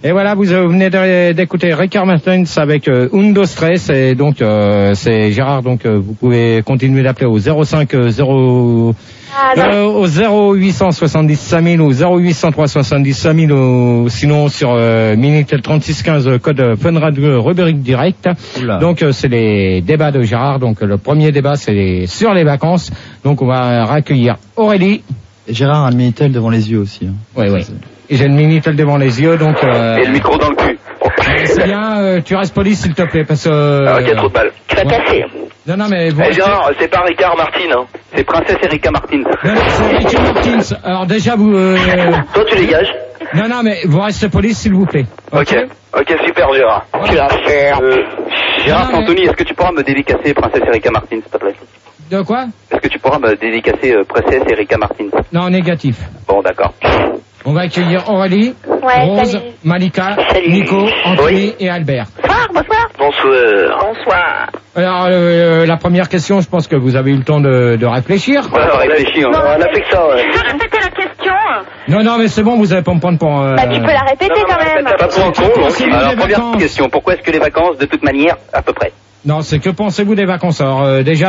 Et voilà, vous venez d'écouter Ricky Martin avec Undo Stress. Et donc, c'est Gérard. Donc, vous pouvez continuer d'appeler au 0870 5000 ou 0803 70 5000 ou sinon sur Minitel 3615 code Fun Radio rubrique direct. Oula. Donc c'est les débats de Gérard. Donc le premier débat c'est sur les vacances. Donc on va raccueillir Aurélie. Et Gérard a le Minitel devant les yeux aussi. Hein. Oui. Et j'ai le Minitel devant les yeux donc. Et le micro dans le cul. C'est bien. Tu restes poli s'il te plaît parce que. Il y a trop de balles. Tu vas casser. Non mais vous. Gérard, c'est pas Ricard Martin, hein. C'est Princesse Erika Martin. Non, c'est Ricky Martin. Alors déjà vous. Toi tu dégages. Non mais vous restez poli s'il vous plaît. Ok, super Gérard. Tu vas faire. Gérard Anthony, est-ce que tu pourras me dédicacer Princesse Erika Martin, s'il te plaît? De quoi? Est-ce que tu pourras me dédicacer Princesse Erika Martin? Non, négatif. Bon, d'accord. On va accueillir Aurélie, Rose, salut. Malika, Salut. Nico, Anthony et Albert. Bonsoir. Alors, la première question, je pense que vous avez eu le temps de réfléchir. Ouais, réfléchir. On a fait que ça, ouais. Tu peux répéter la question? Non, mais c'est bon, vous allez pas me prendre pour... Tu peux la répéter quand même. Pas pour un con, Pensez-vous alors, des première vacances question. Pourquoi est-ce que les vacances, de toute manière, à peu près? Non, c'est que pensez-vous des vacances? Alors, déjà,